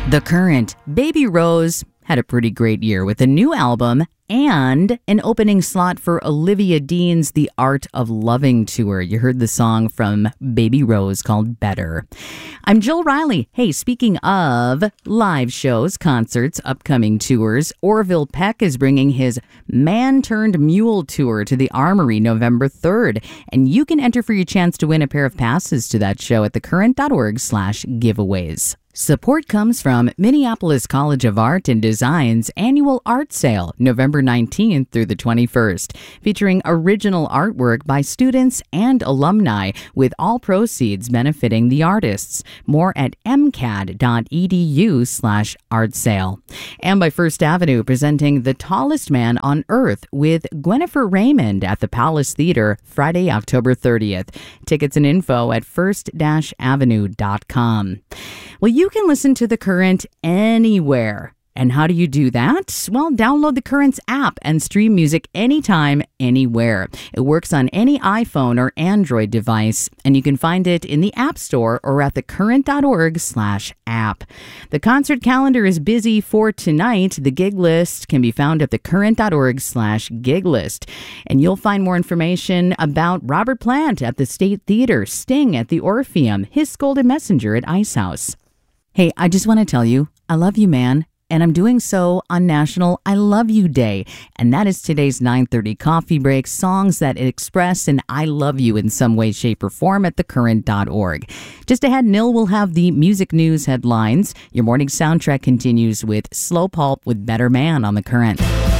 The Current. Baby Rose had a pretty great year with a new album and an opening slot for Olivia Dean's The Art of Loving tour. You heard the song from Baby Rose called Better. I'm Jill Riley. Hey, speaking of live shows, concerts, upcoming tours, Orville Peck is bringing his Man-Turned-Mule tour to the Armory November 3rd, and you can enter for your chance to win a pair of passes to that show at thecurrent.org/giveaways. Support comes from Minneapolis College of Art and Design's annual art sale, November 19th through the 21st, featuring original artwork by students and alumni, with all proceeds benefiting the artists. More at mcad.edu/art sale. And by First Avenue, presenting The Tallest Man on Earth with Gwennifer Raymond at the Palace Theater, Friday, October 30th. Tickets and info at first-avenue.com. Well, you can listen to The Current anywhere. And how do you do that? Well, download The Current's app and stream music anytime, anywhere. It works on any iPhone or Android device, and you can find it in the App Store or at thecurrent.org/app. The concert calendar is busy for tonight. The gig list can be found at thecurrent.org/gig list. And you'll find more information about Robert Plant at the State Theater, Sting at the Orpheum, His Golden Messenger at Ice House. Hey, I just want to tell you, I love you, man. And I'm doing so on National I Love You Day. And that is today's 9:30 coffee break, songs that express an I love you in some way, shape, or form at thecurrent.org. Just ahead, Nil will have the music news headlines. Your morning soundtrack continues with Slow Pulp with Better Man on The Current.